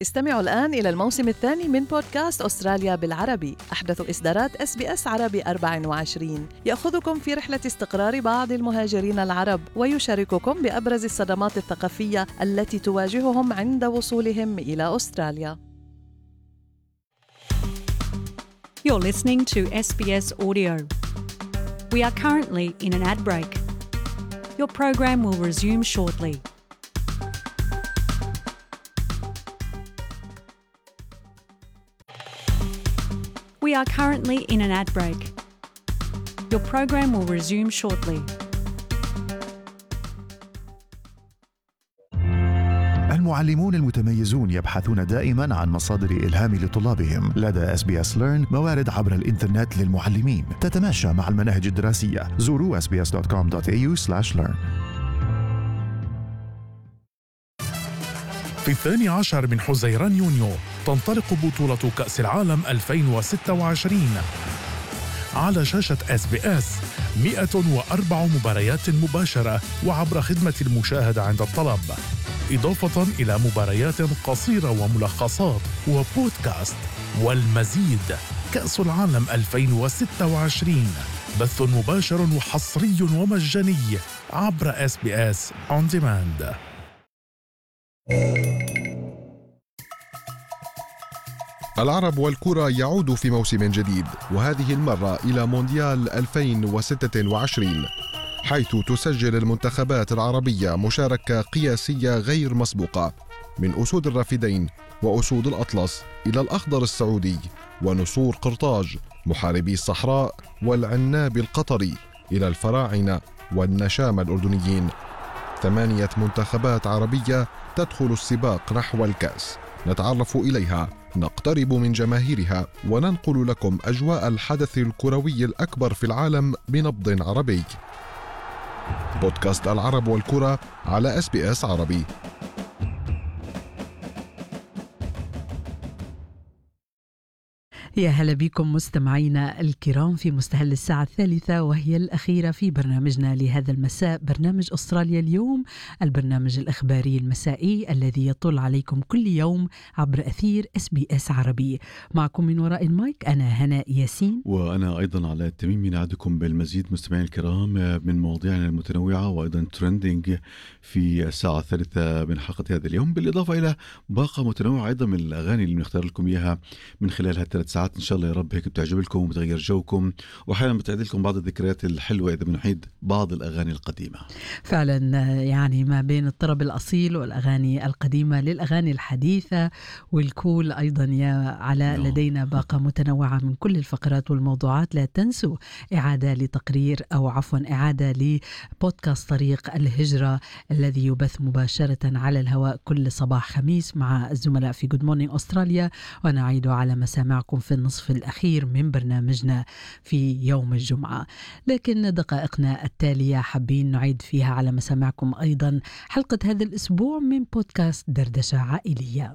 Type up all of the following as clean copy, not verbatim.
استمعوا الآن إلى الموسم الثاني من بودكاست أستراليا بالعربي، أحدث إصدارات SBS عربي 24، يأخذكم في رحلة استقرار بعض المهاجرين العرب ويشارككم بأبرز الصدمات الثقافية التي تواجههم عند وصولهم إلى أستراليا. You're listening to SBS Audio. We are currently in an ad break. Your program will resume shortly. We are currently in an ad break. Your program will resume shortly. المعلمون المتميزون يبحثون دائما عن مصادر إلهام لطلابهم. لدى SBS Learn موارد عبر الإنترنت للمعلمين تتماشى مع المناهج الدراسية. زوروا sbs.com.au/learn. في 12 من حزيران يونيو تنطلق بطولة كأس العالم 2026 على شاشة SBS. 104 مباريات مباشرة وعبر خدمة المشاهدة عند الطلب، إضافة إلى مباريات قصيرة وملخصات وبودكاست والمزيد. كأس العالم 2026 بث مباشر وحصري ومجاني عبر SBS On Demand. العرب والكرة يعود في موسم جديد، وهذه المرة إلى مونديال 2026، حيث تسجل المنتخبات العربية مشاركة قياسية غير مسبوقة، من أسود الرافدين وأسود الأطلس إلى الأخضر السعودي ونسور قرطاج محاربي الصحراء والعناب القطري إلى الفراعنة والنشام الأردنيين. 8 منتخبات عربية تدخل السباق نحو الكأس، نتعرف إليها، نقترب من جماهيرها، وننقل لكم أجواء الحدث الكروي الأكبر في العالم بنبض عربي. بودكاست العرب والكرة على SBS عربي. يا هلا بكم مستمعينا الكرام في مستهل الساعة 3 وهي الأخيرة في برنامجنا لهذا المساء، برنامج أستراليا اليوم، البرنامج الإخباري المسائي الذي يطل عليكم كل يوم عبر أثير SBS عربي. معكم من وراء المايك أنا هناء ياسين، وأنا أيضا على التميم. نعدكم بالمزيد مستمعين الكرام من مواضيعنا المتنوعة وأيضا ترندينج في الساعة 3 من حلقة هذا اليوم، بالإضافة إلى باقة متنوعة أيضا من الأغاني اللي بنختار لكم إياها من خلال هالثلاث ساعات. إن شاء الله يا رب هيك بتعجب لكم وبتغير جوكم، وأحيانا بتعيد لكم بعض الذكريات الحلوة إذا بنعيد بعض الأغاني القديمة. فعلا يعني ما بين الطرب الأصيل والأغاني القديمة للأغاني الحديثة والكول أيضا يا علاء. لدينا باقة متنوعة من كل الفقرات والموضوعات. لا تنسوا إعادة إعادة لبودكاست طريق الهجرة الذي يبث مباشرة على الهواء كل صباح خميس مع الزملاء في Good Morning أستراليا، ونعيد على مسامعكم في النصف الأخير من برنامجنا في يوم الجمعة. لكن دقائقنا التالية حابين نعيد فيها على مسامعكم أيضا حلقة هذا الأسبوع من بودكاست دردشة عائلية.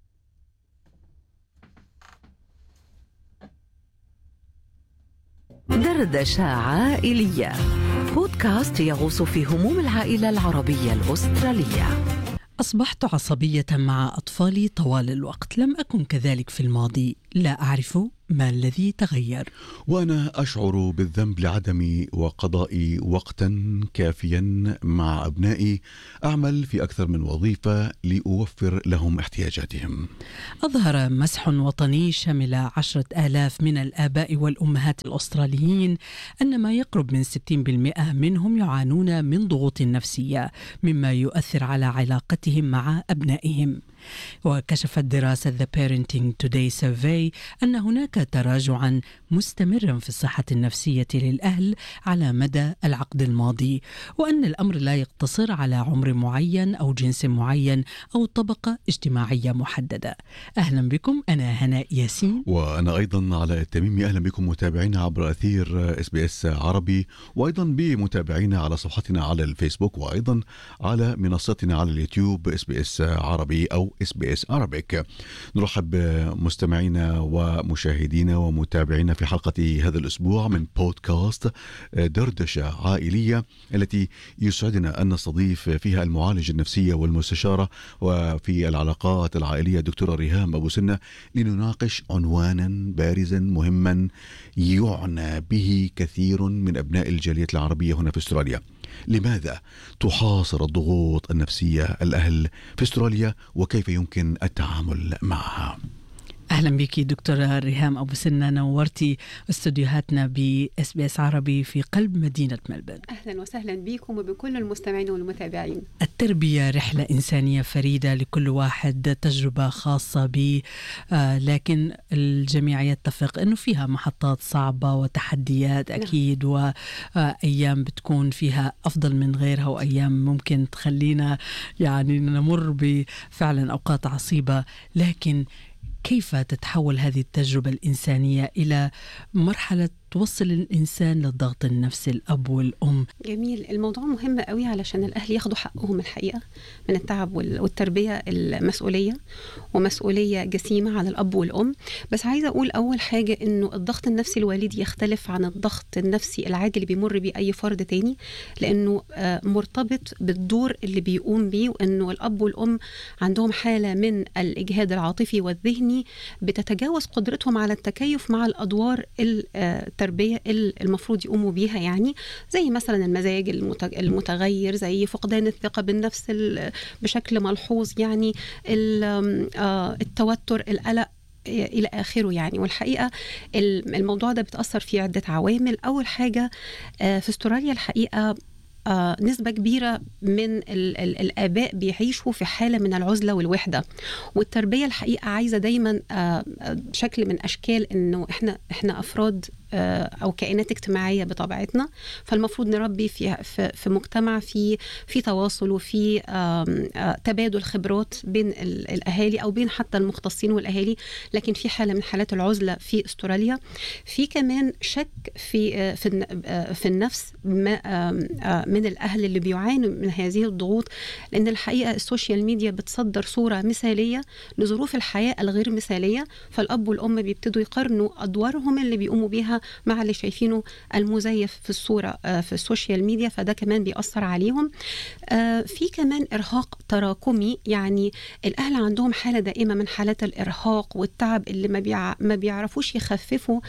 دردشة عائلية، بودكاست يغوص في هموم العائلة العربية الأسترالية. أصبحت عصبية مع أطفالي طوال الوقت، لم أكن كذلك في الماضي، لا أعرف ما الذي تغير. وأنا أشعر بالذنب لعدم وقضاء وقتا كافيا مع أبنائي. أعمل في أكثر من وظيفة لأوفر لهم احتياجاتهم. أظهر مسح وطني شمل 10,000 من الآباء والأمهات الأستراليين أن ما يقرب من 60% منهم يعانون من ضغوط نفسية، مما يؤثر على علاقتهم مع أبنائهم. وكشفت دراسة The Parenting Today Survey أن هناك تراجعا مستمرا في الصحة النفسية للأهل على مدى العقد الماضي، وأن الأمر لا يقتصر على عمر معين أو جنس معين أو طبقة اجتماعية محددة. أهلا بكم، أنا هناء ياسين، وأنا أيضا على التميم. أهلا بكم متابعينا عبر أثير SBS عربي، وأيضا بمتابعينا على صفحتنا على الفيسبوك، وأيضا على منصتنا على اليوتيوب SBS عربي أو أو SBS Arabic. نرحب بمستمعينا ومشاهدينا ومتابعينا في حلقة هذا الأسبوع من بودكاست دردشة عائلية، التي يسعدنا أن نستضيف فيها المعالجة النفسية والمستشارة وفي العلاقات العائلية دكتورة ريهام أبو سنة، لنناقش عنوانا بارزا مهما يعنى به كثير من أبناء الجالية العربية هنا في أستراليا. لماذا تحاصر الضغوط النفسية الأهل في أستراليا وكيف يمكن التعامل معها؟ أهلا بك دكتورة ريهام أبو سنة، نورتي استوديوهاتنا بSBS عربي في قلب مدينة ملبورن. أهلا وسهلا بكم وبكل المستمعين والمتابعين. التربية رحلة إنسانية فريدة، لكل واحد تجربة خاصة به، لكن الجميع يتفق أنه فيها محطات صعبة وتحديات أكيد، وأيام بتكون فيها أفضل من غيرها، وأيام ممكن تخلينا يعني نمر بفعلا أوقات عصيبة. لكن كيف تتحول هذه التجربة الإنسانية إلى مرحلة توصل الإنسان للضغط النفسي، الأب والأم؟ جميل، الموضوع مهم قوي علشان الأهل ياخدوا حقهم الحقيقة من التعب والتربية المسؤولية، ومسؤولية جسيمة على الأب والأم. بس عايزة أقول أول حاجة إنه الضغط النفسي الوالدي يختلف عن الضغط النفسي العادي اللي بيمر بيه أي فرد تاني، لأنه مرتبط بالدور اللي بيقوم بيه، وإنه الأب والأم عندهم حالة من الإجهاد العاطفي والذهني بتتجاوز قدرتهم على التكيف مع الأدوار التربية المفروض يقوموا بيها، يعني زي مثلا المزاج المتغير، زي فقدان الثقة بالنفس بشكل ملحوظ، يعني التوتر، القلق إلى آخره يعني. والحقيقة الموضوع ده بتأثر فيه عدة عوامل. أول حاجة في أستراليا الحقيقة نسبة كبيرة من الآباء بيعيشوا في حالة من العزلة والوحدة، والتربية الحقيقة عايزة دايما شكل من أشكال إنه إحنا أفراد أو كائنات اجتماعية بطبيعتنا، فالمفروض نربي في مجتمع في تواصل وفي تبادل خبرات بين الأهالي أو بين حتى المختصين والأهالي. لكن في حالة من حالات العزلة في أستراليا. في كمان شك في النفس من الأهل اللي بيعانوا من هذه الضغوط، لأن الحقيقة السوشيال ميديا بتصدر صورة مثالية لظروف الحياة الغير مثالية، فالأب والأم بيبتدوا يقارنوا أدوارهم اللي بيقوموا بيها مع اللي شايفينه المزيف في الصورة في السوشيال ميديا، فده كمان بيأثر عليهم. في كمان إرهاق تراكمي، يعني الأهل عندهم حالة دائمة من حالات الإرهاق والتعب اللي ما بيعرفوش يخففوا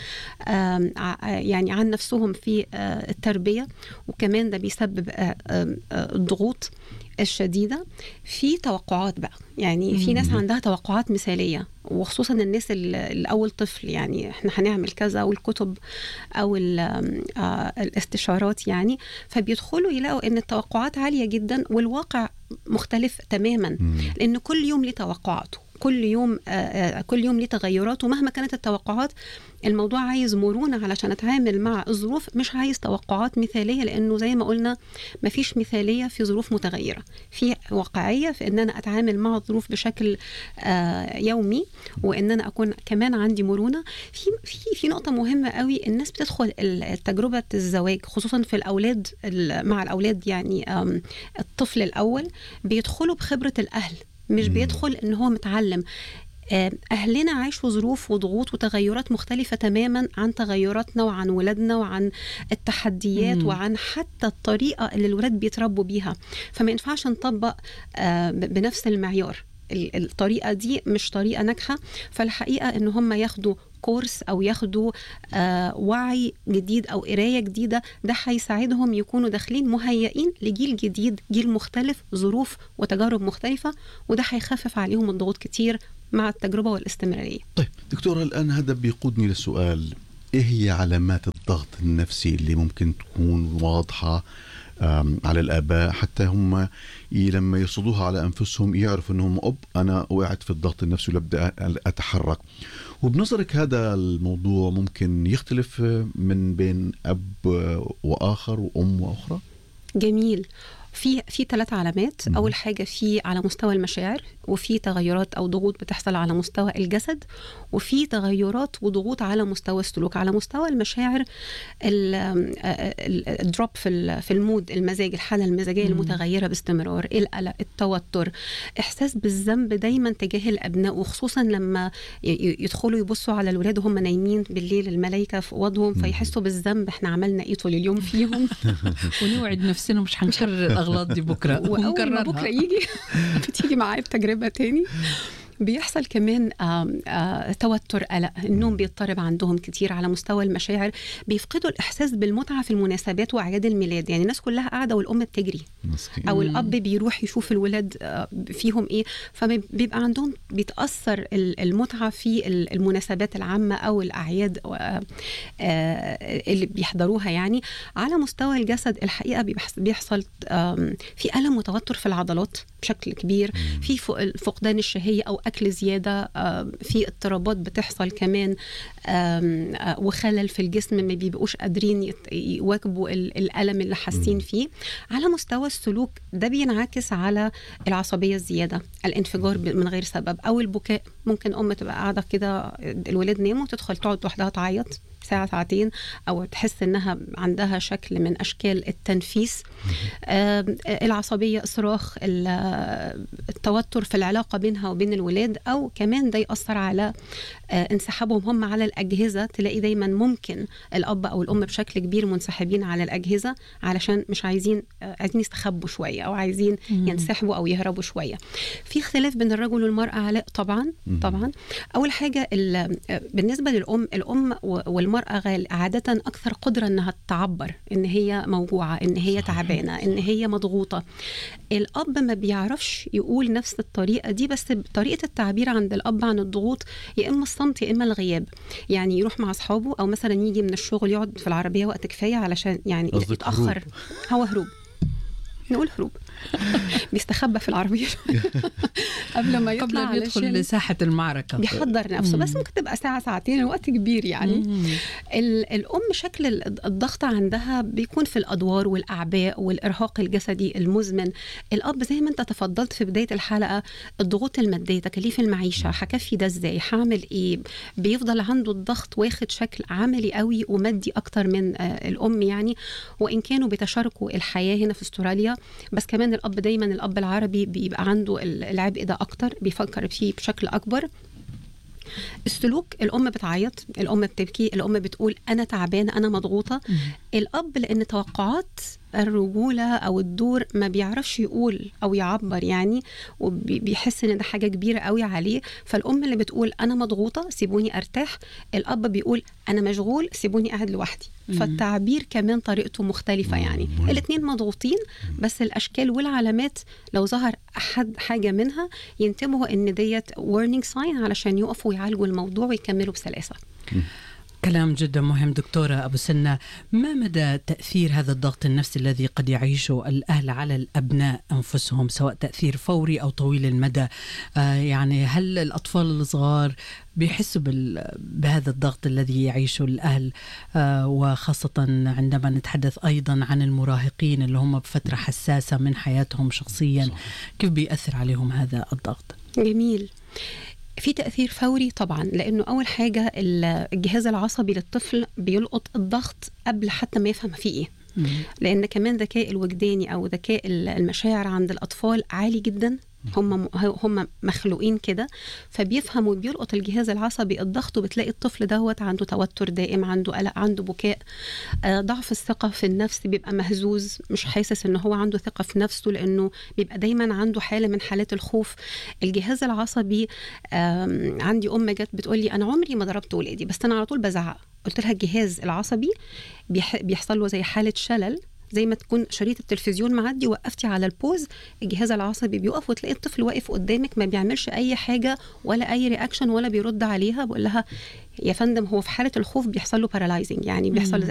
يعني عن نفسهم في التربية، وكمان ده بيسبب الضغوط الشديدة. في توقعات بقى، يعني في ناس عندها توقعات مثالية، وخصوصا الناس الأول طفل، يعني احنا هنعمل كذا، والكتب أو الاستشارات يعني، فبيدخلوا يلاقوا ان التوقعات عالية جدا والواقع مختلف تماما، لأن كل يوم ليه توقعاته، كل يوم ليه تغيراته. مهما كانت التوقعات، الموضوع عايز مرونة علشان أتعامل مع الظروف، مش عايز توقعات مثالية، لأنه زي ما قلنا مفيش مثالية في ظروف متغيرة، في واقعية في أن أنا أتعامل مع الظروف بشكل يومي، وأن أنا أكون كمان عندي مرونة. في نقطة مهمة قوي، الناس بتدخل تجربة الزواج خصوصا في الأولاد، مع الأولاد يعني الطفل الأول بيدخلوا بخبرة الأهل، مش بيدخل إن هو متعلم. أهلنا عاشوا ظروف وضغوط وتغيرات مختلفة تماما عن تغيراتنا وعن ولادنا وعن التحديات وعن حتى الطريقة اللي الولاد بيتربوا بيها، فما ينفعش نطبق بنفس المعيار. الطريقة دي مش طريقة ناجحة. فالحقيقة إن هم ياخدوا كورس أو ياخدوا وعي جديد أو قراية جديدة، ده هيساعدهم يكونوا داخلين مهيئين لجيل جديد، جيل مختلف، ظروف وتجارب مختلفة، وده هيخفف عليهم الضغوط كتير مع التجربة والاستمرارية. طيب دكتورة، الآن هذا بيقودني للسؤال، إيه هي علامات الضغط النفسي اللي ممكن تكون واضحة على الآباء، حتى هم لما يصدوها على أنفسهم يعرفوا أنهم أنا وقعت في الضغط النفسي وابدأ أتحرك؟ وبنظرك هذا الموضوع ممكن يختلف من بين أب وآخر وأم وأخرى؟ جميل. في 3 علامات. أول حاجة على مستوى المشاعر، وفي تغيرات أو ضغوط بتحصل على مستوى الجسد، وفي تغيرات وضغوط على مستوى السلوك. على مستوى المشاعر الدروب في المود، المزاج، الحالة المزاجية المتغيرة باستمرار، القلق، التوتر، إحساس بالذنب دايما تجاه الأبناء، وخصوصا لما يدخلوا يبصوا على الولاد وهم نايمين بالليل، الملائكة في وضعهم، فيحسوا بالذنب احنا عملنا ايه طول اليوم فيهم. ونوعد نفسنا مش هنكرر الأغلاط دي بكرة، وأول ما بكرة يجي بتيجي معايا التجربة تاني. بيحصل كمان توتر، قلق، النوم بيضطرب عندهم كتير. على مستوى المشاعر بيفقدوا الإحساس بالمتعة في المناسبات وأعياد الميلاد، يعني الناس كلها قاعدة والأم بتجري أو الأب بيروح يشوف الولاد فيهم إيه، فبيبقى عندهم بيتأثر المتعة في المناسبات العامة أو الأعياد اللي بيحضروها. يعني على مستوى الجسد الحقيقة بيحصل في ألم وتوتر في العضلات بشكل كبير، في فقدان الشهية أو أكل زيادة، في اضطرابات بتحصل كمان، وخلل في الجسم، ما بيبقوش قادرين يواكبوا الألم اللي حاسين فيه. على مستوى السلوك ده بينعكس على العصبية الزيادة، الانفجار من غير سبب، أو البكاء. ممكن أم تبقى قاعدة كده، الولاد ناموا، تدخل تقعد لوحدها تعيط ساعة ساعتين، أو تحس إنها عندها شكل من أشكال التنفيس. العصبية، صراخ، التوتر في العلاقة بينها وبين الولاد، أو كمان ده يأثر على انسحابهم هم على الأجهزة. تلاقي دايما ممكن الأب أو الأم بشكل كبير منسحبين على الأجهزة علشان مش عايزين يستخبوا شوية، أو عايزين ينسحبوا أو يهربوا شوية. في اختلاف بين الرجل والمرأة علاء طبعا. أول حاجة بالنسبة الأم والمرأة عادة أكثر قدرة أنها تعبر إن هي موجوعة، إن هي تعبانة، إن هي مضغوطة. الأب ما بيعرفش يقول نفس الطريقة دي، بس طريقة التعبير عند الأب عن الضغوط يا إما الصمت يا إما الغياب. يعني يروح مع أصحابه، أو مثلا يجي من الشغل يقعد في العربية وقت كفاية علشان يعني يتأخر. هو هروب، نقول هروب، بيستخبى في العربية قبل ما يطلع، قبل يدخل لساحة المعركة، بيحضر نفسه. بس ممكن تبقى ساعة ساعتين، الوقت كبير يعني. الأم شكل الضغط عندها بيكون في الأدوار والأعباء والإرهاق الجسدي المزمن. الأب زي ما أنت تفضلت في بداية الحلقة، الضغوط المادية، تكاليف المعيشة، هكفي ده إزاي، هعمل إيه، بيفضل عنده الضغط واخد شكل عملي قوي ومادي أكتر من الأم يعني. وإن كانوا بتشاركوا الحياة هنا في استراليا، بس كمان الأب دايما، الأب العربي بيبقى عنده العبء ده أكتر، بيفكر فيه بشكل أكبر. السلوك، الأم بتعيط، الأم بتبكي، الأم بتقول أنا تعبانة، أنا مضغوطة. الأب لأن توقعات الرجولة أو الدور ما بيعرفش يقول أو يعبر يعني، وبيحس إن ده حاجة كبيرة قوي عليه. فالأم اللي بتقول أنا مضغوطة سيبوني أرتاح، الأب بيقول أنا مشغول سيبوني قاعد لوحدي. فالتعبير كمان طريقته مختلفة يعني. الاتنين مضغوطين، بس الأشكال والعلامات لو ظهر أحد حاجة منها ينتبهوا إن ديت warning sign علشان يقفوا ويعالجوا الموضوع ويكملوا بسلاسة. كلام جدا مهم دكتورة أبو سنة. ما مدى تأثير هذا الضغط النفسي الذي قد يعيشه الأهل على الأبناء أنفسهم، سواء تأثير فوري أو طويل المدى؟ يعني هل الأطفال الصغار بيحسوا بهذا الضغط الذي يعيشه الأهل، وخاصة عندما نتحدث أيضا عن المراهقين اللي هم بفترة حساسة من حياتهم شخصيا، كيف بيأثر عليهم هذا الضغط؟ جميل. في تأثير فوري طبعا، لأنه أول حاجة الجهاز العصبي للطفل بيلقط الضغط قبل حتى ما يفهم فيه إيه. لأن كمان ذكاء الوجداني أو ذكاء المشاعر عند الأطفال عالي جدا، هم مخلوقين كده، فبيفهموا وبيلقط الجهاز العصبي الضغط. وبتلاقي الطفل دوت عنده توتر دائم، عنده قلق، عنده بكاء، ضعف الثقة في النفس، بيبقى مهزوز، مش حاسس انه هو عنده ثقة في نفسه، لانه بيبقى دايما عنده حالة من حالات الخوف. الجهاز العصبي، عندي ام جت بتقولي انا عمري ما ضربت ولادي، بس انا على طول بزعق. قلت لها الجهاز العصبي بيحصل له زي حالة شلل، زي ما تكون شريط التلفزيون معدي وقفتي على البوز، الجهاز العصبي بيوقف، وتلاقي الطفل واقف قدامك ما بيعملش اي حاجة ولا اي رياكشن ولا بيرد عليها. بقول لها يا فندم هو في حالة الخوف بيحصل له paralyzing، يعني بيحصل